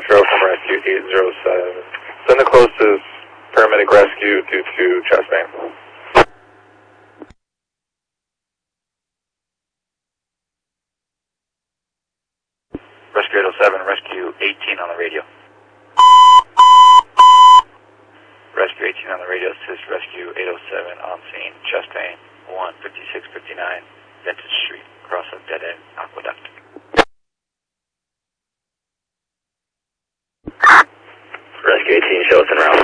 Metro from Rescue 807. Send the closest paramedic rescue due to chest pain. Rescue 807, Rescue 18 on the radio. Rescue 18 on the radio, assist Rescue 807 on scene, chest pain, 15659, Denton Street, across a dead-end aqueduct. Rescue 18, show us en route.